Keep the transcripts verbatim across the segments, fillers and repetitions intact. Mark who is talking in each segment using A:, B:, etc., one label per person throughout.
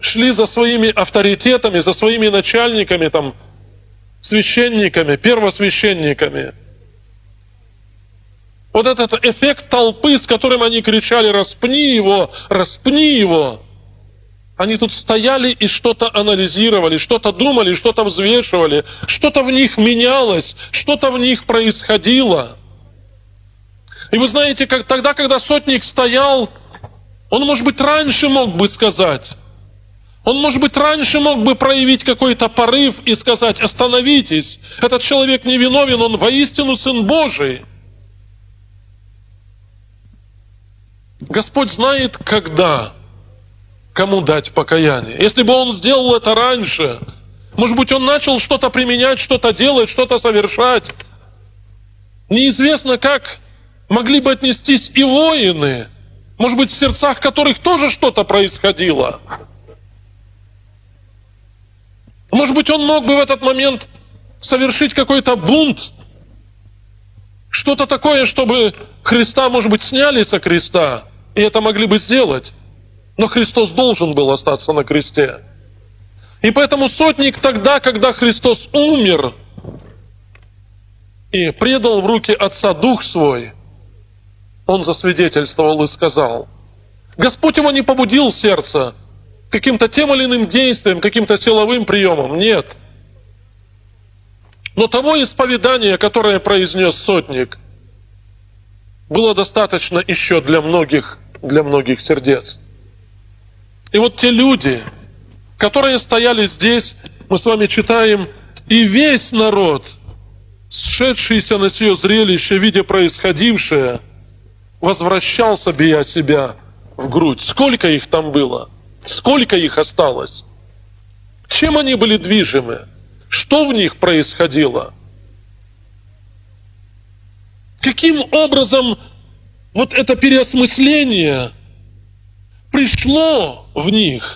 A: шли за своими авторитетами, за своими начальниками, там, священниками, первосвященниками. Вот этот эффект толпы, с которым они кричали: «Распни его! Распни его!» Они тут стояли и что-то анализировали, что-то думали, что-то взвешивали, что-то в них менялось, что-то в них происходило. И вы знаете, как тогда, когда сотник стоял, он, может быть, раньше мог бы сказать, он, может быть, раньше мог бы проявить какой-то порыв и сказать: «Остановитесь, этот человек невиновен, он воистину Сын Божий». Господь знает, когда, кому дать покаяние. Если бы он сделал это раньше, может быть, он начал что-то применять, что-то делать, что-то совершать. Неизвестно, как могли бы отнестись и воины, может быть, в сердцах которых тоже что-то происходило. Может быть, он мог бы в этот момент совершить какой-то бунт, что-то такое, чтобы Христа, может быть, сняли со креста, и это могли бы сделать. Но Христос должен был остаться на кресте. И поэтому сотник тогда, когда Христос умер и предал в руки Отца Дух Свой, он засвидетельствовал и сказал. Господь его не побудил сердце каким-то тем или иным действием, каким-то силовым приемом. Нет. Но того исповедания, которое произнес сотник, было достаточно еще для многих, для многих сердец. И вот те люди, которые стояли здесь, мы с вами читаем, и весь народ, сшедшийся на сие зрелище, видя происходившее, возвращался, бия себя в грудь. Сколько их там было? Сколько их осталось? Чем они были движимы? Что в них происходило? Каким образом вот это переосмысление пришло в них?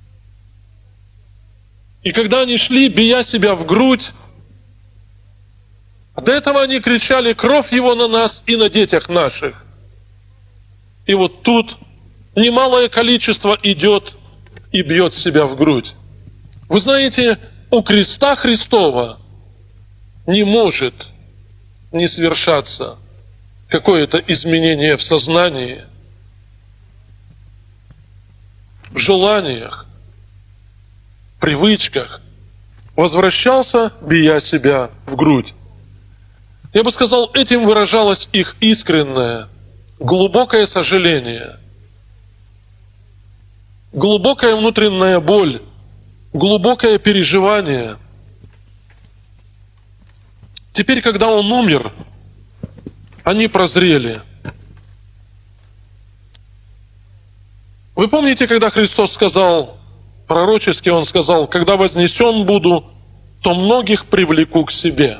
A: И когда они шли, бия себя в грудь, до этого они кричали: «Кровь его на нас и на детях наших». И вот тут немалое количество идет и бьет себя в грудь. Вы знаете, у креста Христова не может не свершаться какое-то изменение в сознании, в желаниях, привычках. Возвращался, бия себя в грудь. Я бы сказал, этим выражалось их искреннее, глубокое сожаление, глубокая внутренняя боль, глубокое переживание. Теперь, когда он умер, они прозрели. Вы помните, когда Христос сказал, пророчески Он сказал: «Когда вознесен буду, то многих привлеку к себе».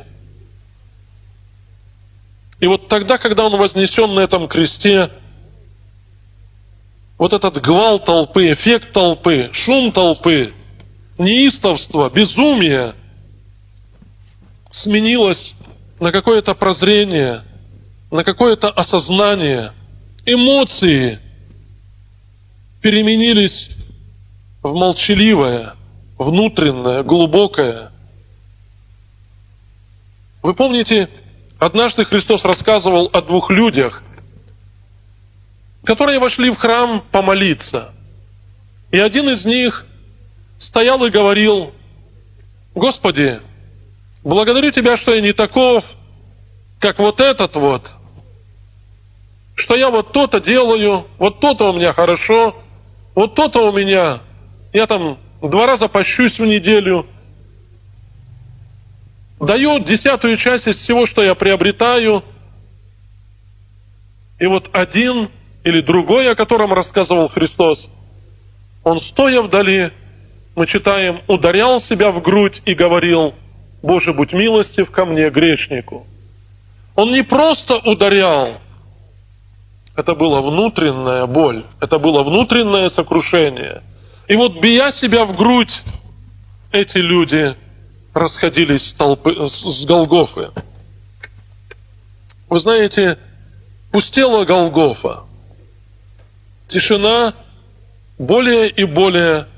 A: И вот тогда, когда Он вознесен на этом кресте, вот этот гвалт толпы, эффект толпы, шум толпы, неистовство, безумие сменилось на какое-то прозрение, на какое-то осознание. Эмоции переменились в молчаливое, внутреннее, глубокое. Вы помните, однажды Христос рассказывал о двух людях, которые вошли в храм помолиться. И один из них стоял и говорил: «Господи, благодарю Тебя, что я не таков, как вот этот вот, что я вот то-то делаю, вот то-то у меня хорошо, вот то-то у меня, я там два раза пощусь в неделю, даю десятую часть из всего, что я приобретаю». И вот один или другой, о котором рассказывал Христос, он, стоя вдали, мы читаем, ударял себя в грудь и говорил: «Боже, будь милостив ко мне, грешнику». Он не просто ударял, это была внутренняя боль, это было внутреннее сокрушение. И вот, бия себя в грудь, эти люди расходились с, толпы, с Голгофы. Вы знаете, пустела Голгофа. Тишина более и более